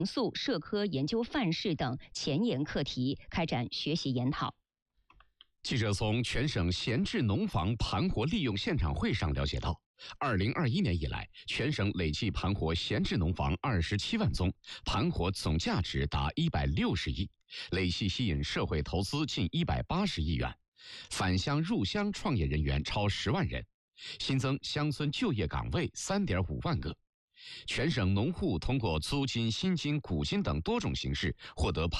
素社科研究范式等前沿课题开展学习研讨。 记者从全省闲置农房盘活利用现场会上了解到，2021年以来，全省累计盘活闲置农房27万宗，盘活总价值达160亿，累计吸引社会投资近180亿元，返乡入乡创业人员超10万人，新增乡村就业岗位3.5万个。全省农户通过租金、新金、股金等多种形式获得